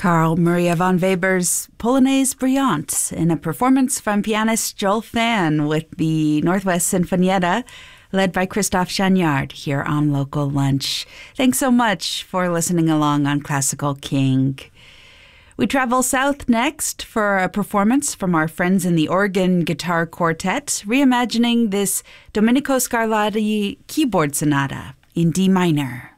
Carl Maria von Weber's Polonaise Brillante in a performance from pianist Joel Fan with the Northwest Sinfonietta, led by Christophe Chagnard here on Local Lunch. Thanks so much for listening along on Classical King. We travel south next for a performance from our friends in the Organ Guitar Quartet, reimagining this Domenico Scarlatti keyboard sonata in D minor.